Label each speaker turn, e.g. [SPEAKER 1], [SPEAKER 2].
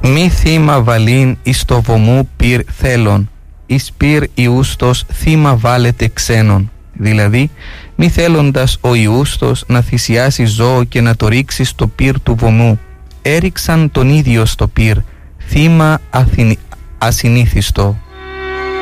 [SPEAKER 1] Μη θύμα βαλήν εις το βωμού πυρ θέλων, εις πυρ Ιούστος θύμα βάλετε ξένων. Δηλαδή, μη θέλοντας ο Ιούστος να θυσιάσει ζώο και να το ρίξει στο πυρ του βωμού, έριξαν τον ίδιο στο πυρ, θύμα ασυνήθιστο.